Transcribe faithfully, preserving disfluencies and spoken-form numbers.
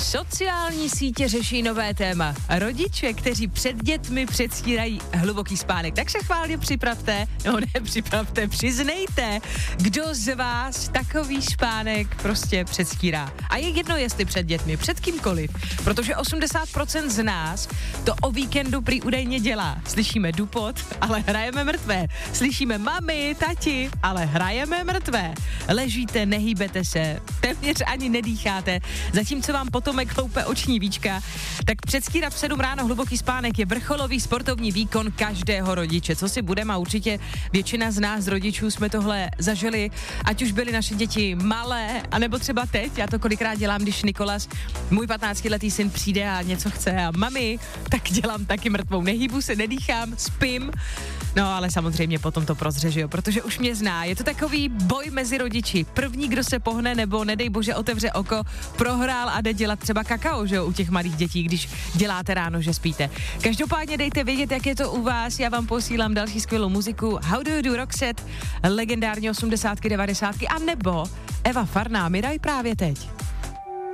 Sociální sítě řeší nové téma. Rodiče, kteří před dětmi předstírají hluboký spánek. Tak se chválně připravte, no ne připravte, přiznejte, kdo z vás takový spánek prostě předstírá. A je jedno, jestli před dětmi, před kýmkoliv, protože osmdesát procent z nás to o víkendu prý údajně dělá. Slyšíme dupot, ale hrajeme mrtvé. Slyšíme mami, tati, ale hrajeme mrtvé. Ležíte, nehýbete se, téměř ani nedýcháte, zatímco vám potomek loupe oční víčka, tak předstírat v sedm ráno hluboký spánek je vrcholový sportovní výkon každého rodiče. Co si budeme, a určitě většina z nás rodičů jsme tohle zažili, ať už byly naše děti malé, anebo třeba teď. Já to kolikrát dělám, když Nikolas, můj patnáctiletý syn, přijde a něco chce a mami, tak dělám taky mrtvou. Nehýbu se, nedýchám, spím. No ale samozřejmě potom to prozře, jo, protože už mě zná. Je to takový boj mezi rodiči. První, kdo se pohne nebo nedej bože otevře oko, prohrál a jde dělat třeba kakao, že jo, u těch malých dětí, když děláte ráno, že spíte. Každopádně dejte vědět, jak je to u vás. Já vám posílám další skvělou muziku. How do you do Roxette, legendární osmdesátky, devadesátky, a nebo Eva Farná mi dají právě teď.